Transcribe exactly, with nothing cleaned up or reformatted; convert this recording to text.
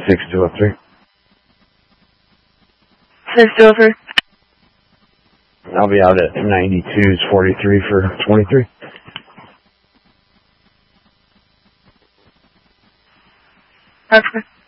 six two oh three. six two oh three. I'll be out at ninety-twos forty-three for twenty-three. Okay.